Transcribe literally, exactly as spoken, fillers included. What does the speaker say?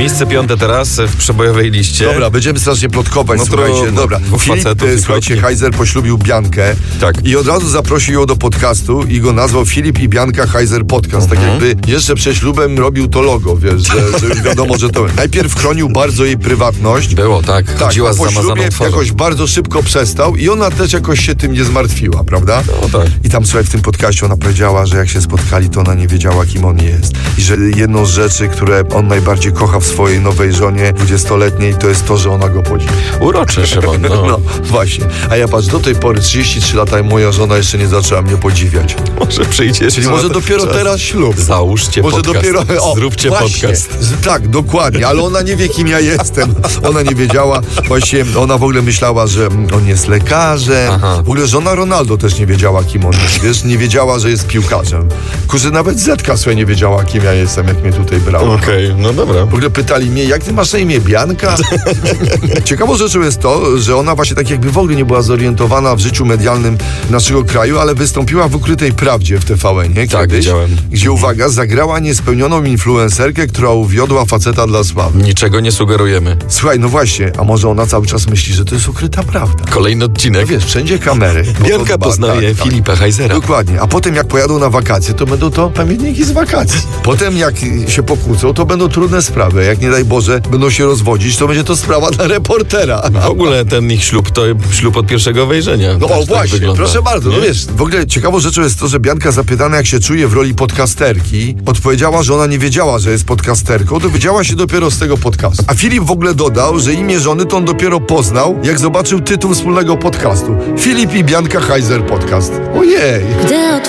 Miejsce piąte teraz w przebojowej liście. Dobra, będziemy strasznie plotkować, No słuchajcie. trudno. Dobra, Dwóch Filip, facetów e, i słuchajcie, plotki. Heiser poślubił Biankę Tak. i od razu zaprosił ją do podcastu i go nazwał Filip i Bianka Heiser Podcast. Tak jakby jeszcze przed ślubem robił to logo, wiesz, że, że już wiadomo, że to... Najpierw chronił bardzo jej prywatność. Było, tak. Tak, Chodziła a z po zamazaną ślubie twarzą. jakoś bardzo szybko przestał i ona też jakoś się tym nie zmartwiła, prawda? No tak. I tam, słuchaj, w tym podcaście ona powiedziała, że jak się spotkali, to ona nie wiedziała, kim on jest. I że jedną z rzeczy, które on najbardziej kocha w swojej nowej żonie dwudziestoletniej, to jest to, że ona go podziwia. Uroczy, Szymon, no. No, właśnie. A ja patrz, do tej pory, trzydzieści trzy lata, i moja żona jeszcze nie zaczęła mnie podziwiać. Może przyjdzie. Czyli może dopiero teraz ślub. Załóżcie Może podcast. dopiero... O, Zróbcie właśnie. podcast. Z, tak, dokładnie, ale ona nie wie, kim ja jestem. Ona nie wiedziała. Właśnie ona w ogóle myślała, że on jest lekarzem. Aha. W ogóle żona Ronaldo też nie wiedziała, kim on jest. Wiesz, nie wiedziała, że jest piłkarzem. Kurczę, nawet Zetka sobie nie wiedziała, kim ja jestem, jak mnie tutaj brała. Okej, okay, no dobra. W ogóle pytali mnie, jak ty masz na imię, Bianka? Ciekawą rzeczą jest to, że ona właśnie tak jakby w ogóle nie była zorientowana w życiu medialnym naszego kraju, ale wystąpiła w Ukrytej Prawdzie w T V N, nie? Tak, Kiedyś, widziałem. gdzie, uwaga, zagrała niespełnioną influencerkę, która uwiodła faceta dla sławy. Niczego nie sugerujemy. Słuchaj, no właśnie, a może ona cały czas myśli, że to jest ukryta prawda? Kolejny odcinek. No wiesz, wszędzie kamery. No to Bianka dba, poznaje tak, Filipa Heisera. Dokładnie. A potem jak pojadą na wakacje, to będą to pamiętniki z wakacji. Potem jak się pokłócą, to będą trudne sprawy. Jak nie daj Boże będą się rozwodzić, to będzie to sprawa dla reportera. W ogóle ten ich ślub to ślub od pierwszego wejrzenia. No Też o tak właśnie, wygląda. proszę bardzo, Nie? no wiesz, w ogóle ciekawą rzeczą jest to, że Bianka zapytana, jak się czuje w roli podcasterki, odpowiedziała, że ona nie wiedziała, że jest podcasterką, dowiedziała się dopiero z tego podcastu. A Filip w ogóle dodał, że imię żony to on dopiero poznał, jak zobaczył tytuł wspólnego podcastu. Filip i Bianka Heiser Podcast. Ojej! Gdy